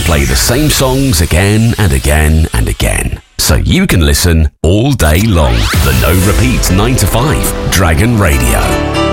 play the same songs again and again and again, so you can listen all day long. The No Repeat 9 to 5 Dragon Radio.